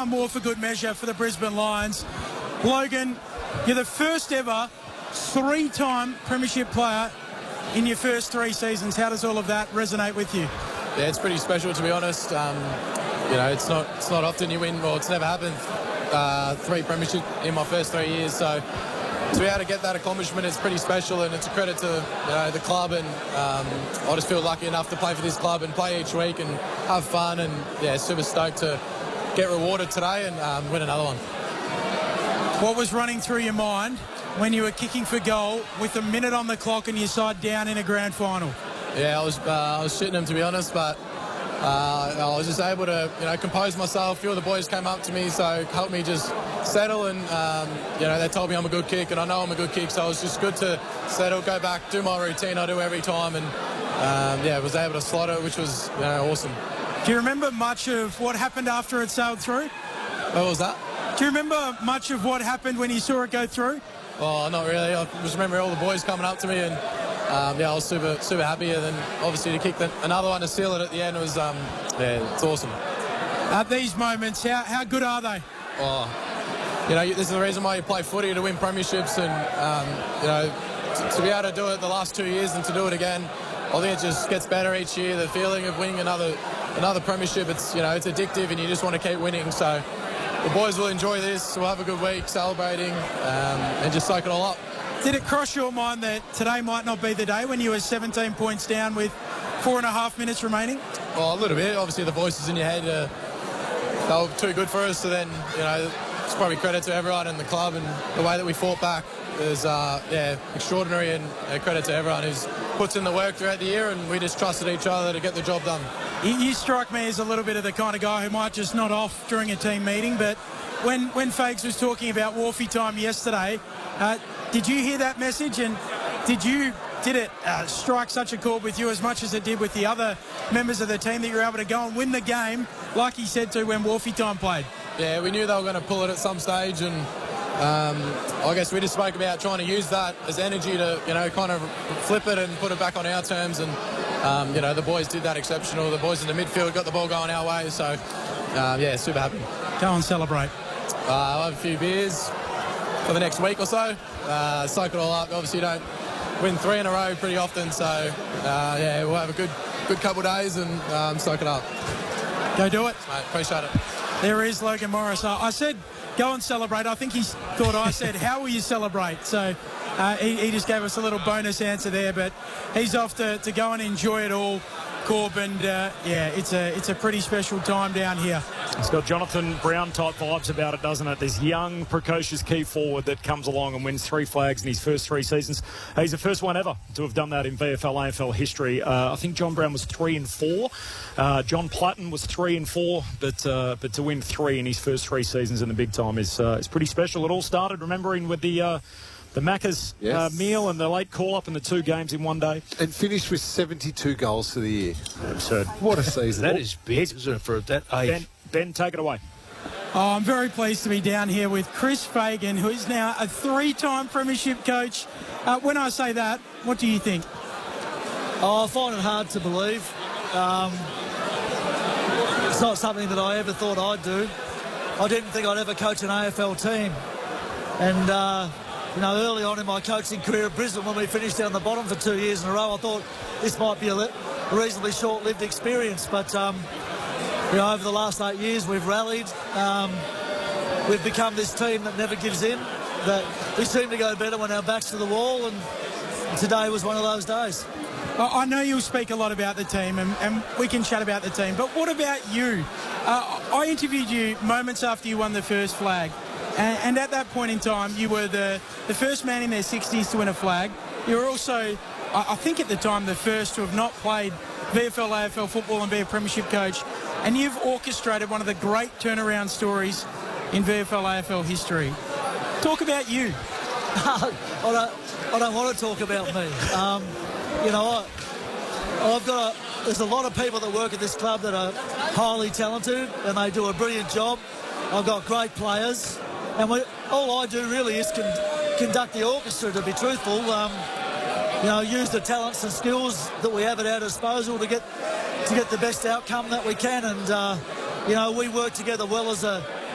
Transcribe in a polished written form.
and more for good measure for the Brisbane Lions. Logan, you're the first ever 3-time premiership player in your first 3 seasons. How does all of that resonate with you? Yeah, it's pretty special, to be honest. It's not often you win, or it's never happened, 3 premierships in my first 3 years. So to be able to get that accomplishment is pretty special, and it's a credit to the club. And I just feel lucky enough to play for this club and play each week and have fun. And yeah, super stoked to get rewarded today and win another one. What was running through your mind when you were kicking for goal with a minute on the clock and your side down in a grand final? Yeah, I was shitting him, to be honest, but I was just able to compose myself. A few of the boys came up to me, so helped me just settle, and they told me I'm a good kick, and I know I'm a good kick, so it was just good to settle, go back, do my routine I do every time, and was able to slot it, which was awesome. Do you remember much of what happened after it sailed through? What was that? Do you remember much of what happened when you saw it go through? Oh, not really. I just remember all the boys coming up to me, and I was super happy. And then obviously to kick another one to seal it at the end was, it's awesome. At these moments, how good are they? Oh, this is the reason why you play footy, to win premierships, and to be able to do it the last 2 years and to do it again. I think it just gets better each year. The feeling of winning another premiership, it's addictive, and you just want to keep winning. So the boys will enjoy this. We'll have a good week celebrating and just soak it all up. Did it cross your mind that today might not be the day when you were 17 points down with 4.5 minutes remaining? Well, a little bit. Obviously, the voices in your head, they were too good for us. So then, it's probably credit to everyone in the club, and the way that we fought back is, extraordinary, and credit to everyone who's puts in the work throughout the year, and we just trusted each other to get the job done. You strike me as a little bit of the kind of guy who might just nod off during a team meeting, but when Fags was talking about Wharfie time yesterday, did you hear that message, and did it strike such a chord with you as much as it did with the other members of the team that you were able to go and win the game like he said to when Wharfie time played? Yeah, we knew they were going to pull it at some stage, and I guess we just spoke about trying to use that as energy to, kind of flip it and put it back on our terms, and the boys did that exceptional. The boys in the midfield got the ball going our way, so super happy. Go and celebrate. I'll have a few beers for the next week or so. Soak it all up. Obviously, you don't win 3 in a row pretty often, so we'll have a good couple of days and soak it up. Go do it. Mate, appreciate it. There is Logan Morris. I said go and celebrate. I think he thought I said how will you celebrate? So he just gave us a little bonus answer there, but he's off to go and enjoy it all, Corb, and it's a pretty special time down here. It's got Jonathan Brown type vibes about it, doesn't it? This young, precocious key forward that comes along and wins 3 flags in his first 3 seasons. He's the first one ever to have done that in VFL, AFL history. I think John Brown was 3 and 4. John Platten was 3 and 4, but to win 3 in his first 3 seasons in the big time is pretty special. It all started, remembering, with the Macca's meal and the late call-up and the 2 games in one day. And finished with 72 goals for the year. Absurd. What a season. That is big, isn't it, for that age? Ben, take it away. I'm very pleased to be down here with Chris Fagan, who is now a 3-time premiership coach. When I say that, what do you think? I find it hard to believe. It's not something that I ever thought I'd do. I didn't think I'd ever coach an AFL team. And, early on in my coaching career at Brisbane, when we finished down the bottom for 2 years in a row, I thought this might be a reasonably short-lived experience. But, over the last 8 years, we've rallied. We've become this team that never gives in, that we seem to go better when our back's to the wall, and today was one of those days. I know you'll speak a lot about the team, and we can chat about the team, but what about you? I interviewed you moments after you won the first flag, and at that point in time, you were the first man in their 60s to win a flag. You were also, I think at the time, the first to have not played VFL, AFL football and be a premiership coach, and you've orchestrated one of the great turnaround stories in VFL, AFL history. Talk about you. I don't want to talk about me. There's a lot of people that work at this club that are highly talented, and they do a brilliant job. I've got great players, and all I do really is conduct the orchestra, to be truthful. Use the talents and skills that we have at our disposal to get the best outcome that we can, and we work together well as a